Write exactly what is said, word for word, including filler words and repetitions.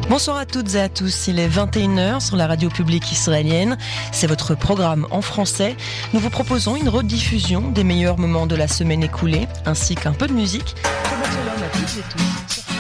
Bonsoir à toutes et à tous, il est vingt et une heures sur la radio publique israélienne. C'est votre programme en français. Nous vous proposons une rediffusion des meilleurs moments de la semaine écoulée, ainsi qu'un peu de musique. Shabbat shalom à toutes et tous.